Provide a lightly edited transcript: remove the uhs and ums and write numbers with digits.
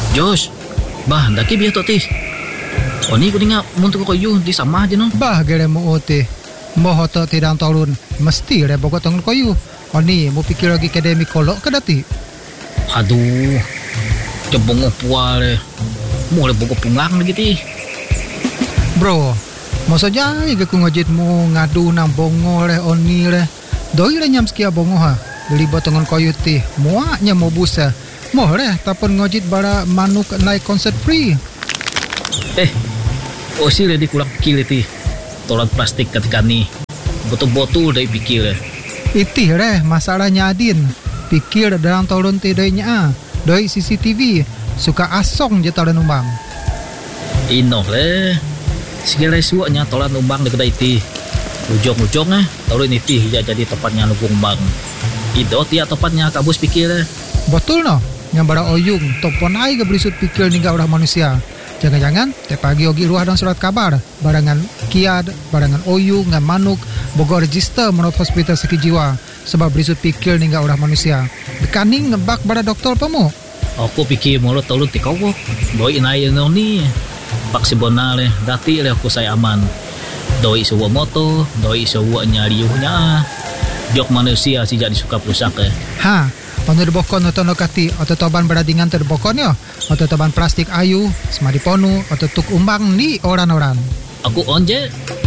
Jos, bah, daki biar tu tih. Oni kuninga muntu ko yu di sama aja no. Bah gere mo ote. Mo hoto tidang tolun. Mesti re bogo tong koyu. Oni mo pikir lagi akademik kolok kedati. Aduh, cebongo puale. Mulai bogo pungang lagi tih. Bro, masa jai ke ngojit mo ngadu nang bongo le oni le. Doi le nyam skia bongo ha. Beli botongan koyu tih. Muaknya mo busa. Mo le tapon ngojit bara manuk naik konsert free. Osi le di kurang pikir tih. Tolan plastik ketika ni. Betul-betul dari pikir. Itih re masalahnya Adin. Pikir dalam tolun ti doi nya. Doi CCTV suka asong je tolan umbang. Inoh le. Segala suaknya tolan umbang di kedai tih. Ujung-ujungnya tolun itu jadi tepatnya nukung bang. Itu tiap tepatnya kabus pikir. Betul no. Yang bara oyung topon ai ke berisut pikir ningga udah manusia. Jangan-jangan te pagi ogi luar dan surat kabar barangan kiad, barangan oyung ngan manuk bogo register menurut hospital sakit jiwa sebab berisut pikir ningga udah manusia. Bekaning ngebak bara dokter pemu. Aku pikir mulut tolun ti kawok. Doi inai ni. Pak si bonale dati le aku saya aman. Doi sewa moto, doi sewa nyariuhnya. Jok manusia si jadi suka perusak Ha, ono dibokon atau nokati atau toban beradingan terbokon yo atau toban plastik ayu semadi ponu atau tuk umbang ni orang-orang. Aku onje